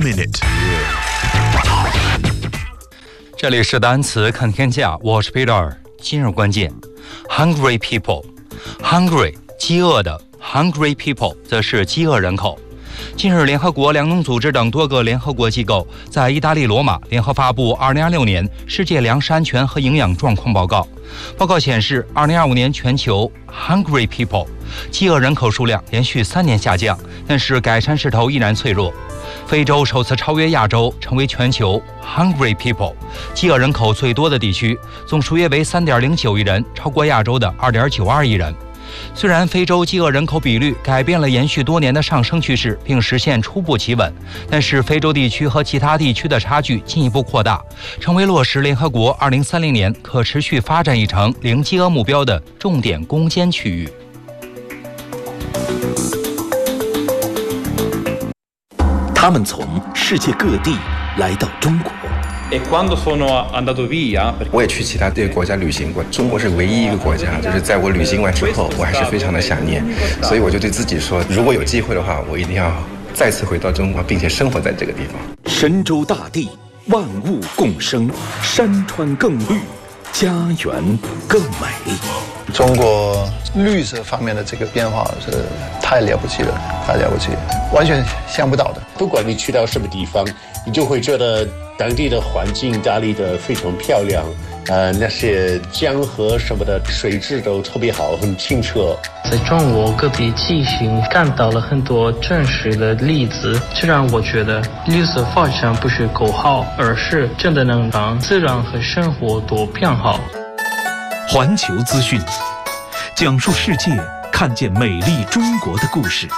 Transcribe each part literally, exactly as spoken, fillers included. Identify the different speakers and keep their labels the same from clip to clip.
Speaker 1: minute。
Speaker 2: 这里是单词看天下，我是 Peter。今日关键 ，hungry people，hungry 饥饿的 ，hungry people 则是饥饿人口。近日，联合国粮农组织等多个联合国机构在意大利罗马联合发布二零二六年世界粮食安全和营养状况报告。报告显示，二零二五年全球 hungry people 饥饿人口数量连续三年下降，但是改善势头依然脆弱。非洲首次超越亚洲，成为全球 hungry people 饥饿人口最多的地区，总数约为 三点零九亿人，超过亚洲的 二点九二亿人。虽然非洲饥饿人口比率改变了延续多年的上升趋势，并实现初步企稳，但是非洲地区和其他地区的差距进一步扩大，成为落实联合国二零三零年可持续发展议程零饥饿目标的重点攻坚区域。
Speaker 3: 他们从世界各地来到中国。
Speaker 4: 我也去其他这个国家旅行过，中国是唯一一个国家，就是在我旅行完之后，我还是非常的想念，所以我就对自己说，如果有机会的话，我一定要再次回到中国，并且生活在这个地方。
Speaker 3: 神州大地，万物共生，山川更绿，家园更美。
Speaker 5: 中国绿色方面的这个变化是太了不起了，太了不起，完全想不到的。
Speaker 6: 不管你去到什么地方，你就会觉得当地的环境打理得非常漂亮，呃，那些江河什么的水质都特别好，很清澈。
Speaker 7: 在中国各地骑行看到了很多真实的例子，这让我觉得绿色发展不是口号，而是真的能让自然和生活都变好。
Speaker 1: 环球资讯，讲述世界看见美丽中国的故事。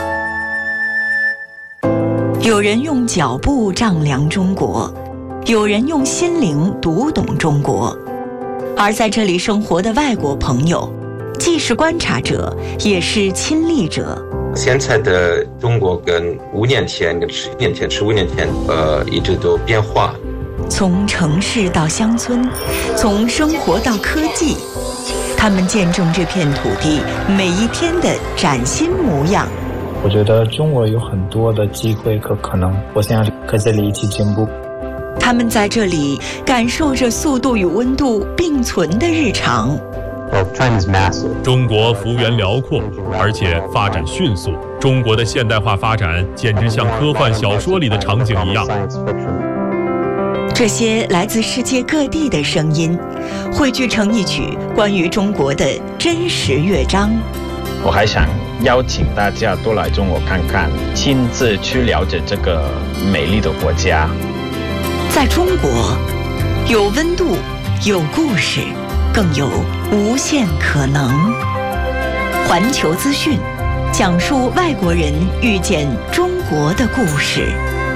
Speaker 8: 有人用脚步丈量中国，有人用心灵读懂中国。而在这里生活的外国朋友，既是观察者，也是亲历者。
Speaker 9: 现在的中国跟五年前、跟十年前、十五年前，呃，一直都变化。
Speaker 8: 从城市到乡村，从生活到科技，他们见证这片土地每一天的崭新模样。
Speaker 10: 我觉得中国有很多的机会和可能，我想和这里一起进步。
Speaker 8: 他们在这里感受着速度与温度并存的日常。
Speaker 11: 中国幅员辽阔，而且发展迅速。中国的现代化发展简直像科幻小说里的场景一样。
Speaker 8: 这些来自世界各地的声音，汇聚成一曲关于中国的真实乐章。
Speaker 12: 我还想邀请大家多来中国看看，亲自去了解这个美丽的国家。
Speaker 8: 在中国，有温度，有故事，更有无限可能。环球资讯，讲述外国人遇见中国的故事。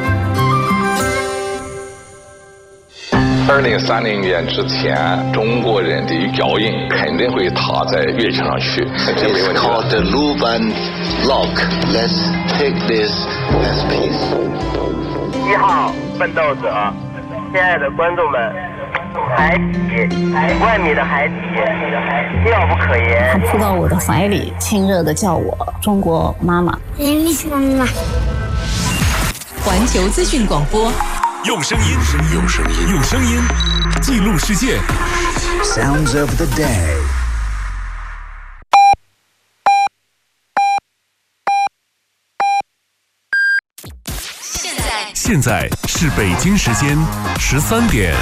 Speaker 13: 二零三零年之前，中国人的脚印肯定会踏在月球上去。
Speaker 14: It's called the Luban Lock. Let's take this as peace.
Speaker 15: 一号奋斗者，亲爱的观众们，海底，万米的海底，妙不可言。
Speaker 16: 他扑到我的怀里，亲热地叫我中国妈妈。
Speaker 17: 妈妈。
Speaker 18: 环球资讯广播。
Speaker 1: 用声音，用声音，用声音记录世界。
Speaker 3: Sounds of the day。
Speaker 18: 现在，
Speaker 1: 现在是北京时间十三点。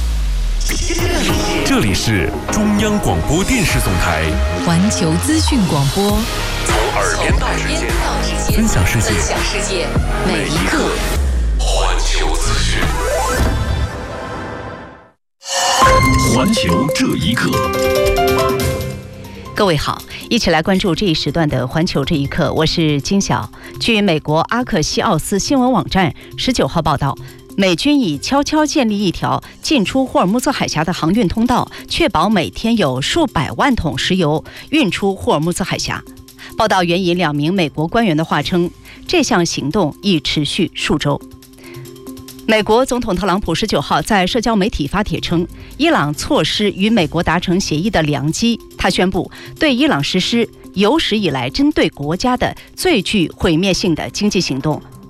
Speaker 1: 这里是中央广播电视总台
Speaker 18: 环球资讯广播，
Speaker 1: 从耳边到世界，分享世界，
Speaker 18: 分享世界，每一刻。
Speaker 1: 环球资讯，环球这一刻。
Speaker 19: 各位好，一起来关注这一时段的环球这一刻，我是金晓。据美国阿克西奥斯新闻网站十九号报道，美军已悄悄建立一条进出霍尔木兹海峡的航运通道，确保每天有数百万桶石油运出霍尔木兹海峡。报道援引两名美国官员的话称，这项行动已持续数周。美国总统特朗普十九号在社交媒体发帖称，伊朗错失与美国达成协议的良机。他宣布对伊朗实施有史以来针对国家的最具毁灭性的经济行动，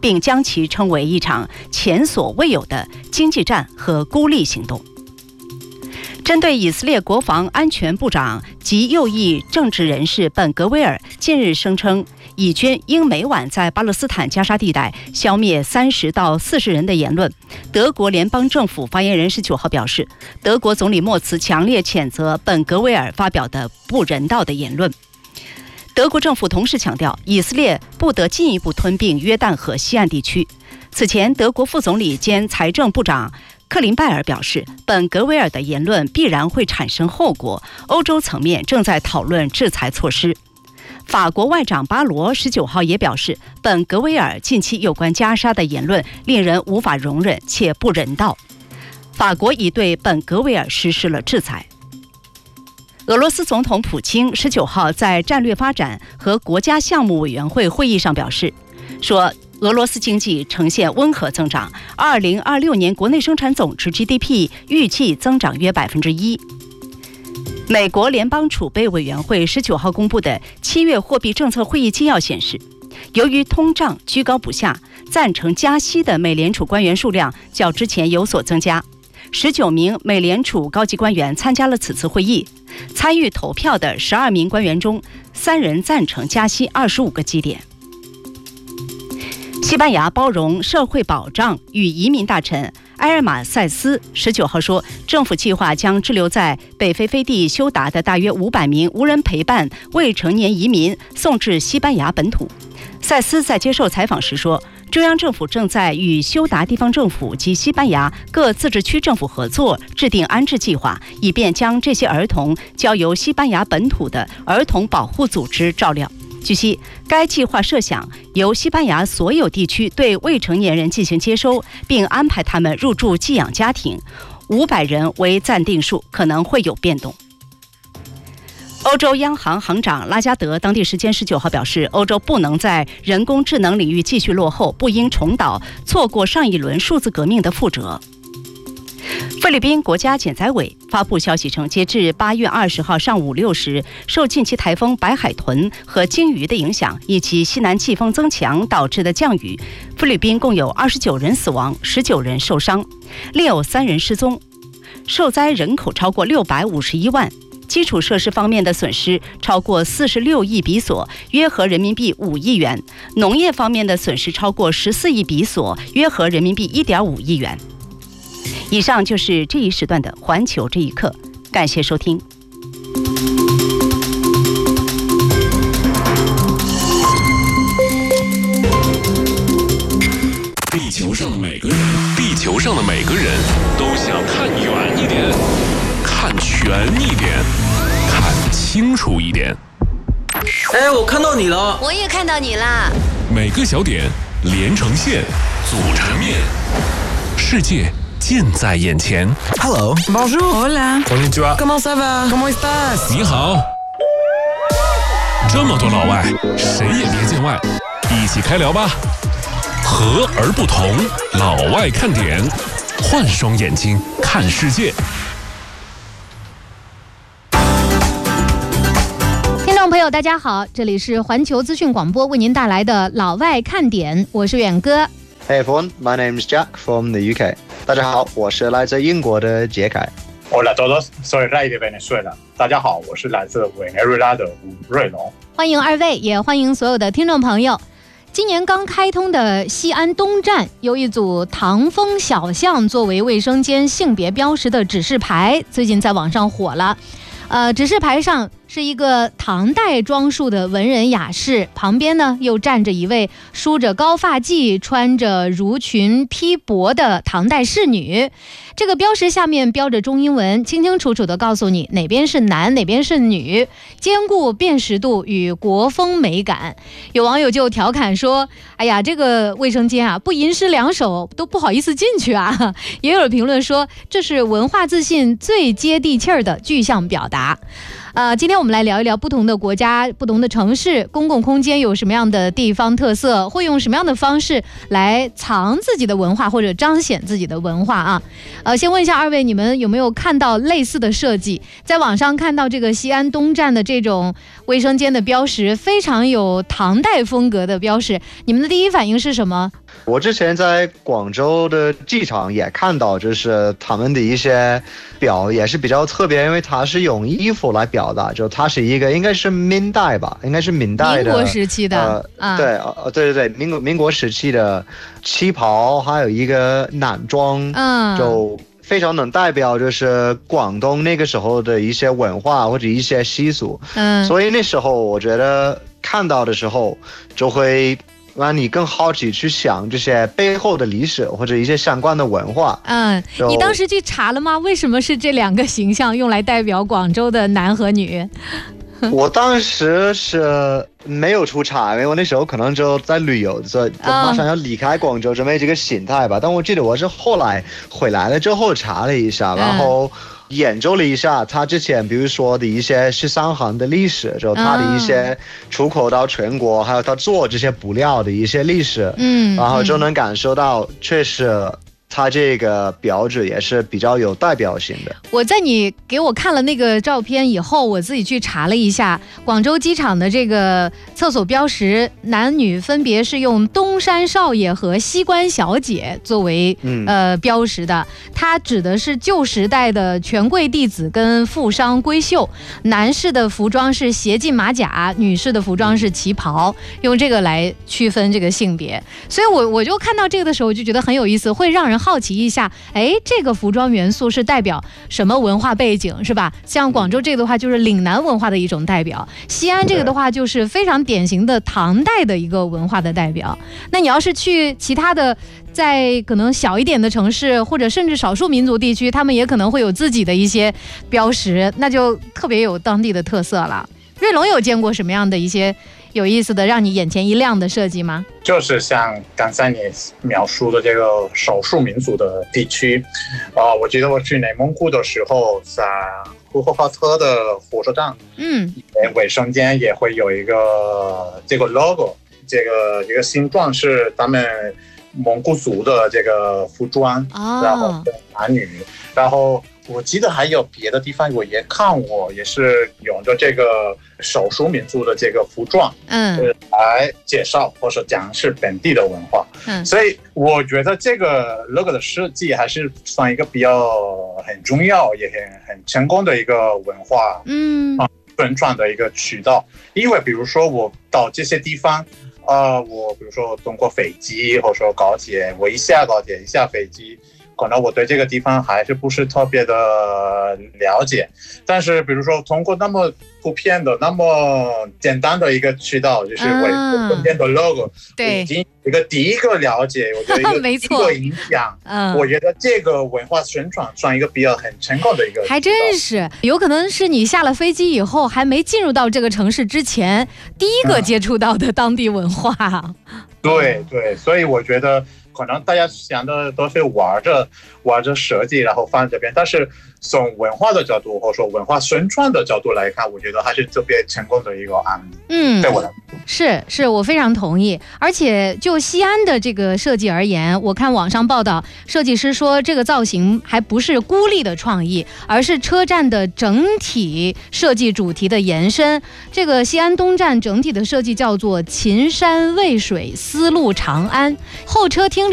Speaker 19: 并将其称为一场前所未有的经济战和孤立行动。针对以色列国防安全部长及右翼政治人士本格威尔近日声称，以军应每晚在巴勒斯坦加沙地带消灭三十到四十人的言论，德国联邦政府发言人十九号表示，德国总理默茨强烈谴责本格威尔发表的不人道的言论。德国政府同时强调，以色列不得进一步吞并约旦河西岸地区。此前，德国副总理兼财政部长克林拜尔表示，本格威尔的言论必然会产生后果，欧洲层面正在讨论制裁措施。法国外长巴罗十九号也表示，本格威尔近期有关加沙的言论令人无法容忍且不人道。法国已对本格威尔实施了制裁。俄罗斯总统普京十九号在战略发展和国家项目委员会会议上表示，说俄罗斯经济呈现温和增长，二零二六年国内生产总值 G D P 预计增长约百分之一。美国联邦储备委员会十九号公布的七月货币政策会议纪要显示，由于通胀居高不下，赞成加息的美联储官员数量较之前有所增加。十九名美联储高级官员参加了此次会议，参与投票的十二名官员中，三人赞成加息二十五个基点。西班牙包容社会保障与移民大臣埃尔马塞斯十九号说，政府计划将滞留在北非飞地休达的大约五百名无人陪伴未成年移民送至西班牙本土。塞斯在接受采访时说，中央政府正在与休达地方政府及西班牙各自治区政府合作，制定安置计划，以便将这些儿童交由西班牙本土的儿童保护组织照料。据悉，该计划设想由西班牙所有地区对未成年人进行接收，并安排他们入住寄养家庭，五百人为暂定数，可能会有变动。欧洲央行行长拉加德当地时间十九号表示，欧洲不能在人工智能领域继续落后，不应重蹈错过上一轮数字革命的覆辙。菲律宾国家减灾委发布消息称，截至八月二十号上午六时，受近期台风白海豚和鲸鱼的影响，以及西南季风增强导致的降雨，菲律宾共有二十九人死亡，十九人受伤，另有三人失踪，受灾人口超过六百五十一万。基础设施方面的损失超过四十六亿比索，约合人民币五亿元；农业方面的损失超过十四亿比索，约合人民币一点五亿元。以上就是这一时段的环球这一刻，感谢收听。
Speaker 11: 地球上的每个人，地球上的每个人都想看远一点，看全一点，看清楚一点。
Speaker 17: 哎，我看到你了，
Speaker 20: 我也看到你啦。
Speaker 11: 每个小点连成线，组成面，世界近在眼前。
Speaker 17: Hello, bonjour,
Speaker 20: hola,
Speaker 11: konnichiwa,
Speaker 17: comment ça va, comment estás？
Speaker 11: 你好。这么多老外，谁也别见外，一起开聊吧。和而不同，老外看点，换双眼睛看世界。
Speaker 21: 听众朋友，大家好，这里是环球资讯广播为您带来的老外看点，我是远哥。
Speaker 22: Hey everyone, my name is Jack from the U K. 大家好，我是来自英国的杰凯。
Speaker 23: Hola todos, soy Ray de Venezuela. 大家好，我是来自委内瑞拉的吴瑞龙。
Speaker 21: 欢迎二位，也欢迎所有的听众朋友。今年刚开通的西安东站有一组唐风小巷作为卫生间性别标识的指示牌，最近在网上火了。呃，指示牌上是一个唐代装束的文人雅士，旁边呢又站着一位梳着高发髻、穿着襦裙披帛的唐代侍女。这个标识下面标着中英文，清清楚楚地告诉你哪边是男，哪边是女，兼顾辨识度与国风美感。有网友就调侃说：“哎呀，这个卫生间啊，不吟诗两首都不好意思进去啊。”也有评论说，这是文化自信最接地气儿的具象表达。 呃，今天我们来聊一聊不同的国家、不同的城市，公共空间有什么样的地方特色，会用什么样的方式来藏自己的文化或者彰显自己的文化啊？呃，先问一下二位，你们有没有看到类似的设计？在网上看到这个西安东站的这种卫生间的标识，非常有唐代风格的标识，你们的第一反应是什么？
Speaker 22: 我之前在广州的机场也看到，就是他们的一些表也是比较特别，因为它是用衣服来表达，就它是一个应该是明代吧，应该是明代的
Speaker 21: 民国时期的，
Speaker 22: 呃
Speaker 21: 啊、
Speaker 22: 对，呃，对对对，民国民国时期的旗袍，还有一个男装，
Speaker 21: 嗯，
Speaker 22: 就非常能代表就是广东那个时候的一些文化或者一些习俗，
Speaker 21: 嗯，
Speaker 22: 所以那时候我觉得看到的时候就会让你更好奇去想这些背后的历史或者一些相关的文化。
Speaker 21: 嗯，你当时去查了吗？为什么是这两个形象用来代表广州的男和女？
Speaker 22: 我当时是没有出差，因为我那时候可能就在旅游，所以马上要离开广州，准备这个心态吧。但我记得我是后来回来了之后查了一下，然后研究了一下他之前比如说的一些十三行的历史，就他的一些出口到全国，还有他做这些布料的一些历史，
Speaker 21: 嗯，
Speaker 22: 然后就能感受到确实它这个标志也是比较有代表性的。
Speaker 21: 我在你给我看了那个照片以后，我自己去查了一下，广州机场的这个厕所标识，男女分别是用东山少爷和西关小姐作为、嗯、呃标识的。它指的是旧时代的权贵弟子跟富商闺秀，男士的服装是斜进马甲，女士的服装是旗袍，用这个来区分这个性别。所以我我就看到这个的时候，我就觉得很有意思，会让人好奇一下，哎，这个服装元素是代表什么文化背景，是吧？像广州这个的话，就是岭南文化的一种代表；西安这个的话，就是非常典型的唐代的一个文化的代表。那你要是去其他的，在可能小一点的城市，或者甚至少数民族地区，他们也可能会有自己的一些标识，那就特别有当地的特色了。瑞龙有见过什么样的一些有意思的让你眼前一亮的设计吗？
Speaker 23: 就是像刚才你描述的这个少数民族的地区，呃，我记得我去内蒙古的时候，在呼和浩特的火车站，
Speaker 21: 嗯，
Speaker 23: 卫生间也会有一个这个 logo， 这个一个形状是他们蒙古族的这个服装，
Speaker 21: 哦、
Speaker 23: 然后男女，然后我记得还有别的地方我也看过，也是用着这个少数民族的这个服装，
Speaker 21: 嗯，
Speaker 23: 来介绍或者讲是本地的文化，
Speaker 21: 嗯，
Speaker 23: 所以我觉得这个 logo 的设计还是算一个比较很重要也很很成功的一个文化，
Speaker 21: 嗯
Speaker 23: 啊宣传的一个渠道，因为比如说我到这些地方。呃，我比如说通过飞机或者说高铁，我一下高铁一下飞机，可能我对这个地方还是不是特别的了解。但是比如说通过那么普遍的、那么简单的一个渠道，就是我身边的 logo，、
Speaker 21: 对，
Speaker 23: 已经一个第一个了解，我觉得一个
Speaker 21: 没错，
Speaker 23: 一个影响。
Speaker 21: 嗯，
Speaker 23: 我觉得这个文化宣传算一个比较很成功的一个，
Speaker 21: 还真是有可能是你下了飞机以后，还没进入到这个城市之前，第一个接触到的当地文化。嗯、
Speaker 23: 对对，所以我觉得可能大家想的都是玩着玩着设计，然后放这边，但是从文化的角度或者说文化宣传的角度来看，我觉得还是特别成功的一个案例。
Speaker 21: 嗯，
Speaker 23: 对我来说
Speaker 21: 是是，我非常同意。而且就西安的这个设计而言，我看网上报道，设计师说这个造型还不是孤立的创意，而是车站的整体设计主题的延伸。这个西安东站整体的设计叫做秦山渭水丝路长安，候车厅里